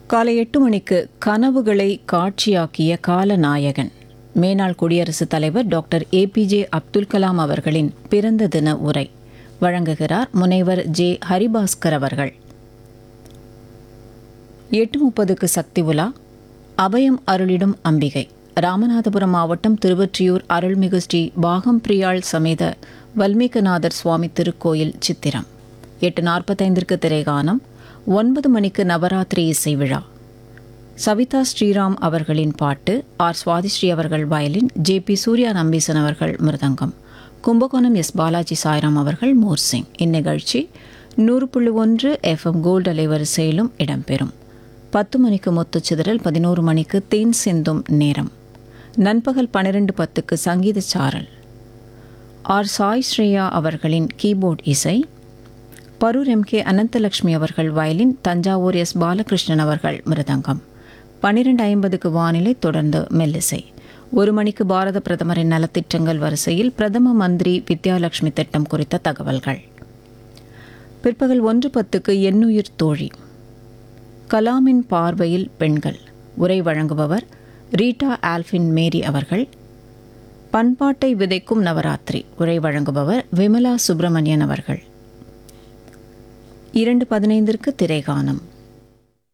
காலை 8 மணிக்கு கனவுகளை காட்சியாக்கிய காலநாயகன் மேனாள் குடியரசுத் தலைவர் டாக்டர் ஏபிஜே அப்துல் கலாம் அவர்களின் பிறந்த தின உரை வழங்குகிறார் முனைவர் ஜே ஹரிபாஸ்கர் அவர்கள். 8:30க்கு சக்தி உலா அபயம் அருளிடும் அம்பிகை ராமநாதபுரம் மாவட்டம் திருவொற்றியூர் அருள்மிகு ஸ்ரீ பாகம் பிரியாள் சமேத வல்மீகநாதர் சுவாமி திருக்கோயில் சித்திரம். 8:45க்கு திரைகானம். 9 மணிக்கு நவராத்திரி இசை விழா. சவிதா ஸ்ரீராம் அவர்களின் பாட்டு, ஆர் சுவாதிஸ்ரீ அவர்கள் வயலின், ஜே.பி. சூர்யா நம்பீசன் அவர்கள் மிருதங்கம், கும்பகோணம் எஸ். பாலாஜி சாய்ராம் அவர்கள் மோர்சிங். இந்நிகழ்ச்சி 100.1 FM கோல்டு அலைவரிசையிலும் இடம்பெறும். 10 மணிக்கு முத்துச்சிதறல். 11 மணிக்கு தேன் சிந்தும் நேரம். நண்பகல் 12:10க்கு சங்கீத சாரல். ஆர் சாய் ஸ்ரேயா அவர்களின் கீபோர்ட் இசை, பரூர் எம்.கே. அனந்தலட்சுமி அவர்கள் வயலின், தஞ்சாவூர் எஸ். பாலகிருஷ்ணன் அவர்கள் மிருதங்கம். 12:50க்கு வானிலை, தொடர்ந்து மெல்லிசை. 1 மணிக்கு பாரத பிரதமரின் நலத்திட்டங்கள் வரிசையில் பிரதம மந்திரி வித்யாலட்சுமி திட்டம் குறித்த தகவல்கள். பிற்பகல் 1:10க்கு எண்ணுயிர் தோழி, கலாமின் பார்வையில் பெண்கள், உரை வழங்குபவர் ரீட்டா ஆல்ஃபின் மேரி அவர்கள். பண்பாட்டை விதைக்கும் நவராத்திரி, உரை வழங்குபவர் விமலா சுப்பிரமணியன் அவர்கள். 2:15க்கு திரைகானம்.